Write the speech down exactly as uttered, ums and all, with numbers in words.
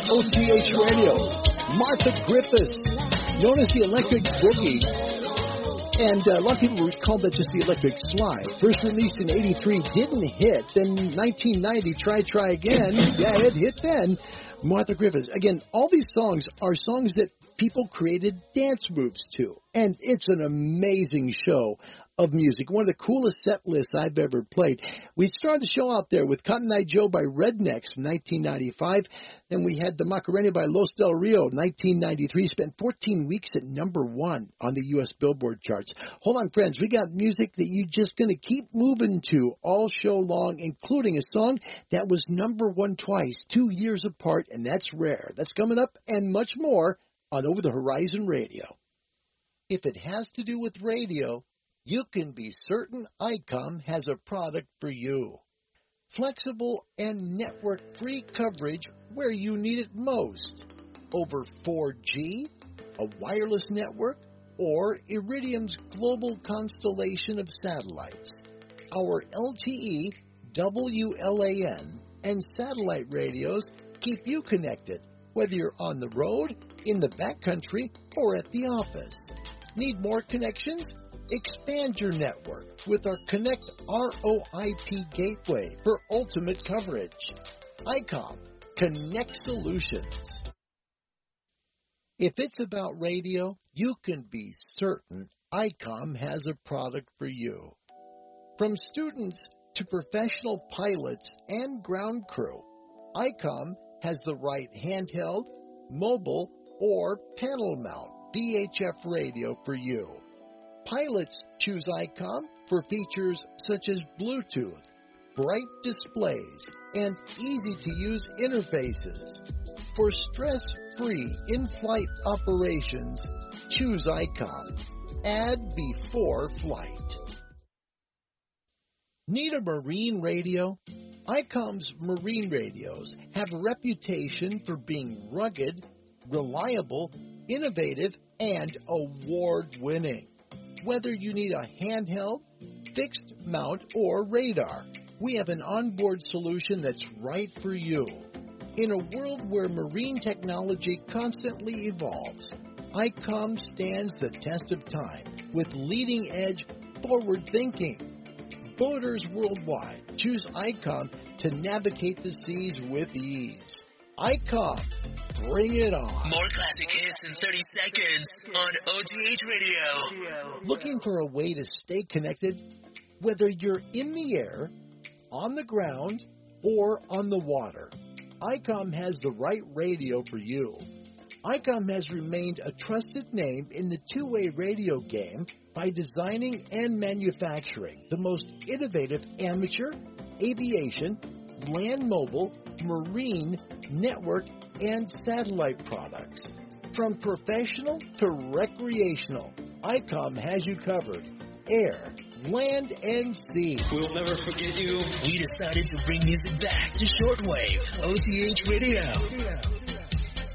O T H Radio. Martha Griffiths, known as the Electric Boogie. And uh, a lot of people recall that just the Electric Slide. First released in eighty-three, didn't hit. Then nineteen ninety, Try, Try Again. Yeah, it hit then. Martha Griffiths. Again, all these songs are songs that people created dance moves to. And it's an amazing show of music. One of the coolest set lists I've ever played. We started the show out there with Cotton Eye Joe by Rednecks from nineteen ninety-five. Then we had the Macarena by Los Del Rio, nineteen ninety-three. Spent fourteen weeks at number one on the U S Billboard charts. Hold on, friends. We got music that you're just going to keep moving to all show long, including a song that was number one twice, two years apart, and that's rare. That's coming up and much more on Over the Horizon Radio. If it has to do with radio, you can be certain ICOM has a product for you. Flexible and network-free coverage where you need it most. Over four G, a wireless network, or Iridium's global constellation of satellites. Our L T E, W L A N, and satellite radios keep you connected, whether you're on the road, in the backcountry, or at the office. Need more connections? Expand your network with our Connect R O I P gateway for ultimate coverage. ICOM, Connect Solutions. If it's about radio, you can be certain ICOM has a product for you. From students to professional pilots and ground crew, ICOM has the right handheld, mobile, or panel mount V H F radio for you. Pilots choose ICOM for features such as Bluetooth, bright displays, and easy-to-use interfaces. For stress-free in-flight operations, choose ICOM. Add before flight. Need a marine radio? ICOM's marine radios have a reputation for being rugged, reliable, innovative, and award-winning. Whether you need a handheld, fixed mount, or radar, we have an onboard solution that's right for you. In a world where marine technology constantly evolves, ICOM stands the test of time with leading-edge, forward-thinking. Boaters worldwide choose ICOM to navigate the seas with ease. ICOM, bring it on. More classic hits in thirty seconds on O T H Radio. Looking for a way to stay connected? Whether you're in the air, on the ground, or on the water, ICOM has the right radio for you. ICOM has remained a trusted name in the two-way radio game by designing and manufacturing the most innovative amateur, aviation, land mobile, marine, network, and satellite products. From professional to recreational, ICOM has you covered. Air, land, and sea. We'll never forget you. We decided to bring music back to shortwave. O T H Radio.